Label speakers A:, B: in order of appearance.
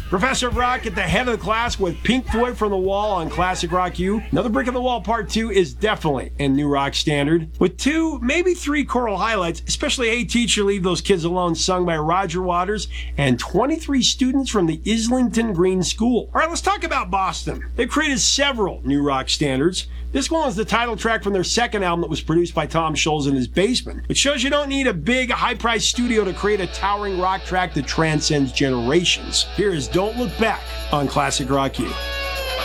A: Professor Rock at the head of the class with Pink Floyd from the Wall on Classic Rock U. Another Brick in the Wall Part 2 is definitely in New Rock Standard. With 2, maybe 3 choral highlights, especially Hey Teacher, Leave Those Kids Alone, sung by Roger Waters and 23 students from the Islington Green School. All right, let's talk about Boston. They've created several New Rock standards. This one was the title track from their second album that was produced by Tom Scholz in his basement. It shows you don't need a big, high-priced studio to create a towering rock track that transcends generations. Here is Don't Look Back on Classic Rock U.